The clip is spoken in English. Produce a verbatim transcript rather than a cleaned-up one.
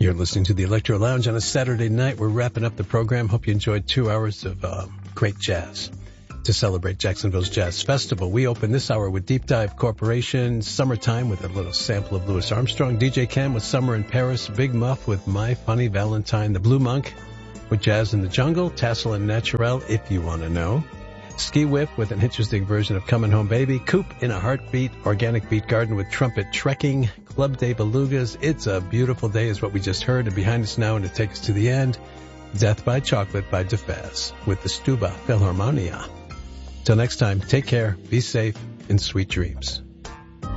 You're listening to the Electro Lounge on a Saturday night. We're wrapping up the program. Hope you enjoyed two hours of uh, great jazz to celebrate Jacksonville's Jazz Festival. We open this hour with Deep Dive Corporation, Summertime with a little sample of Louis Armstrong, D J Cam with Summer in Paris, Big Muff with My Funny Valentine, The Blue Monk with Jazz in the Jungle, Tassel and Naturel, If You Want to Know, Ski Whip with an interesting version of Coming Home Baby, Coop in a Heartbeat, Organic Beat Garden with Trumpet Trekking, Club de Belugas, It's a Beautiful Day is what we just heard, and behind us now, and to take us to the end, Death by Chocolate by DeFaz with the Stuba Philharmonia. Till next time, take care, be safe, and sweet dreams.